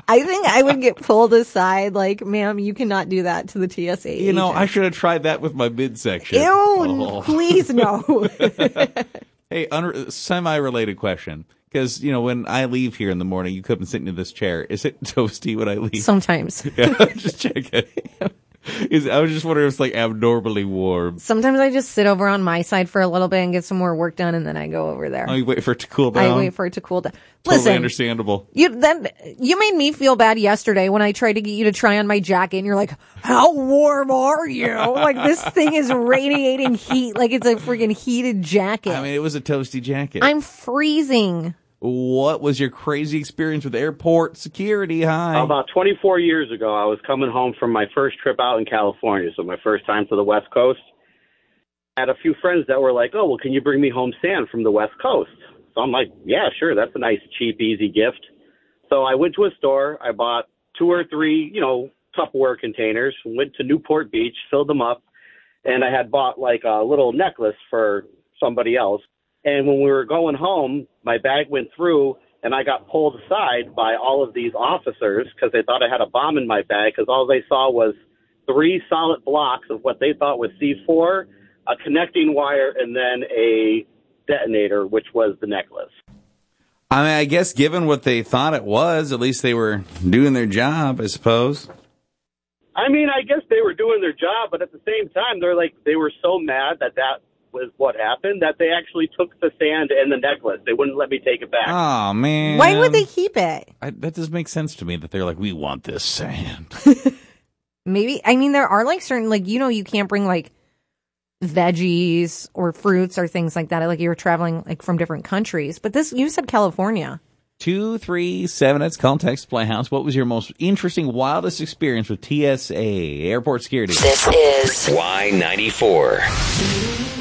I think I would get pulled aside like, ma'am, you cannot do that to the TSA You know, agent. I should have tried that with my midsection. Ew, please no. Hey, semi-related question. Because, you know, when I leave here in the morning, you come and sit in this chair. Is it toasty when I leave? Sometimes. Yeah, just checking. I was just wondering if it's like abnormally warm. Sometimes I just sit over on my side for a little bit and get some more work done, and then I go over there. Oh, you wait for it to cool down? I wait for it to cool down. Totally Listen, understandable. You made me feel bad yesterday when I tried to get you to try on my jacket, and you're like, how warm are you? Like, this thing is radiating heat like it's a freaking heated jacket. I mean, it was a toasty jacket. I'm freezing. What was your crazy experience with airport security? Hi. About 24 years ago, I was coming home from my first trip out in California, so my first time to the West Coast. I had a few friends that were like, oh, well, can you bring me home sand from the West Coast? So I'm like, yeah, sure, that's a nice, cheap, easy gift. So I went to a store. I bought 2 or 3, Tupperware containers, went to Newport Beach, filled them up, and I had bought like a little necklace for somebody else. And when we were going home, my bag went through, and I got pulled aside by all of these officers because they thought I had a bomb in my bag because all they saw was 3 solid blocks of what they thought was C4, a connecting wire, and then a detonator, which was the necklace. I mean, I guess given what they thought it was, at least they were doing their job, I suppose. I mean, I guess they were doing their job, but at the same time, they were so mad that was what happened that they actually took the sand and the necklace. They wouldn't let me take it back. Oh, man. Why would they keep it? That does make sense to me that they're like, we want this sand. Maybe. I mean, there are like certain, like, you can't bring like veggies or fruits or things like that. Like you were traveling like from different countries. But you said California. 237, that's call, text, Playhouse. What was your most interesting, wildest experience with TSA, airport security? This is Y94.